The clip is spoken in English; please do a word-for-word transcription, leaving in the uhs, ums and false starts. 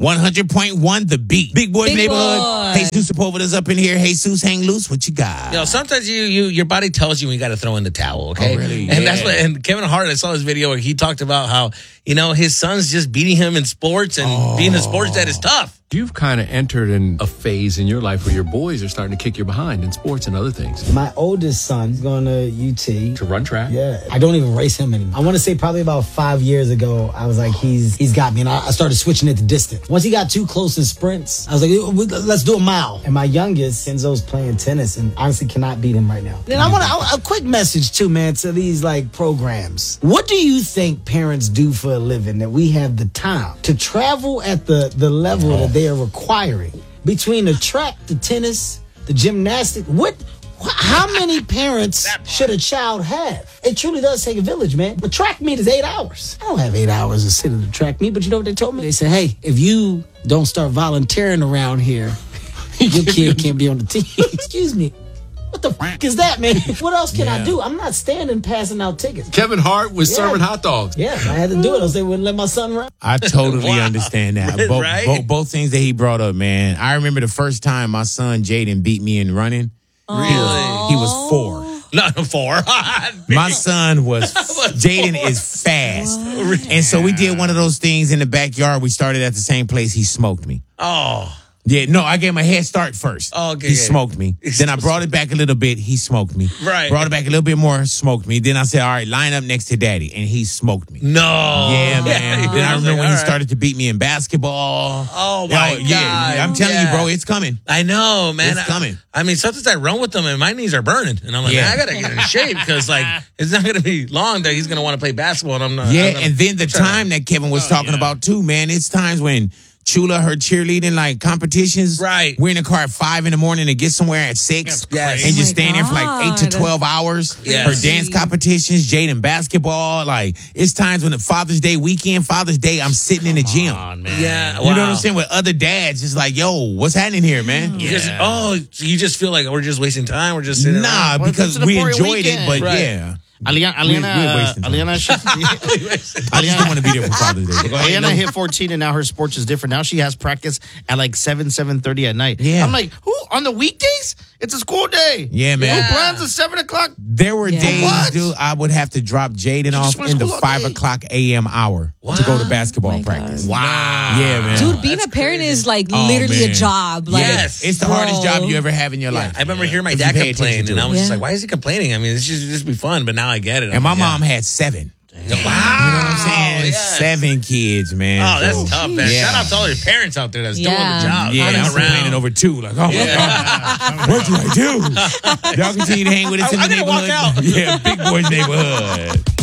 one hundred point one The Beat. Big Boys Big Neighborhood. Boy. Jesus Sepulveda's up in here. Jesus, hang loose. What you got? You know, sometimes you, you your body tells you when you got to throw in the towel, okay? Oh, really? And Yeah. that's what. And Kevin Hart, I saw his video where he talked about how, you know, his son's just beating him in sports, and Oh. being a sports dad is tough. You've kind of entered in a phase in your life where your boys are starting to kick you behind in sports and other things. My oldest son's going to U T. To run track? Yeah. I don't even race him anymore. I want to say probably about five years ago, I was like, he's he's got me. And I, I started switching it to distance. Once he got too close in sprints, I was like, let's do a mile. And my youngest, Kenzo's playing tennis, and honestly cannot beat him right now. Then I want a, a quick message too, man, to these like programs. What do you think parents do for a living that we have the time to travel at the, the level that they are requiring? Between the track, the tennis, the gymnastics, what, wh- how many parents should a child have? It truly does take a village, man. But track meet is eight hours. I don't have eight hours to sit at the track meet, but you know what they told me? They said, hey, if you don't start volunteering around here, your kid can't be on the team. Excuse me. What the f*** is that, man? What else can Yeah. I do? I'm not standing passing out tickets. Kevin Hart was Yeah. serving hot dogs. Yeah, I had to do it. I said, wouldn't let my son run. I totally Wow. understand that. Right, Both, right? both, both things that he brought up, man. I remember the first time my son Jaden beat me in running. Really? He was, he was four. Not four. My son was, Jaden is fast. And so we did one of those things in the backyard. We started at the same place. He smoked me. Oh. Yeah, no, I gave him a head start first. Oh, okay, He yeah. smoked me. Then I brought it back a little bit. He smoked me. Right. Brought it back a little bit more, smoked me. Then I said, all right, line up next to daddy. And he smoked me. No. Yeah, man. Yeah, Then I was remember like, when he all right. started to beat me in basketball. Oh, my Yo, Yeah, God. I'm telling Yeah. you, bro, it's coming. I know, man. It's coming. I, I mean, sometimes I run with them and my knees are burning. And I'm like, Yeah. man, I got to get in shape because, like, it's not going to be long that he's going to want to play basketball. And I'm not. Yeah, I'm, and then the time that Kevin was talking about too, man, it's times when Chula, her cheerleading like competitions. Right. We're in the car at five in the morning to get somewhere at six. Yes. And Oh just my staying there for like eight to God. twelve hours. Yes. Her dance competitions, Jaden basketball. Like, it's times when the Father's Day weekend, Father's Day, I'm sitting in the gym. Yeah. You know what wow. I'm saying? With other dads, just like, yo, what's happening here, man? You just- oh, so you just feel like we're just wasting time. We're just sitting Nah, around. Well, because it's an we important enjoyed weekend. it, but Right. yeah. Aliana, We- Aliana, we're wasting time. Aliana, she, I just don't want to be there for Father's Day. Go ahead, Aliana no. hit fourteen and now her sports is different. Now she has practice at like seven, seven thirty at night. Yeah. I'm like, who on the weekdays? It's a school day. Yeah, man. Who plans at seven o'clock? There were Yeah. days, What? dude, I would have to drop Jaden just off went to in the school all five day. o'clock a m hour to go to basketball Oh my practice. God. Wow. Yeah, man. Dude, being That's a parent crazy. is like Oh, literally man. a job. Like, Yes. It's the bro. hardest job you ever have in your Yeah, life. I remember hearing my If you dad pay complain, attention to and I it. was just Yeah. like, why is he complaining? I mean, this should just be fun, but now I get it. And my I'm like, mom had seven. wow. You know what I'm saying? yes. Seven kids, man. Oh, that's So, tough, man. Yeah. Shout out to all your parents out there that's Yeah. doing the job. Yeah, running I'm around. complaining over two. Like, oh my God, what do I do? Y'all continue to hang with us I- in the I gotta walk neighborhood. out. Yeah, Big Boys Neighborhood.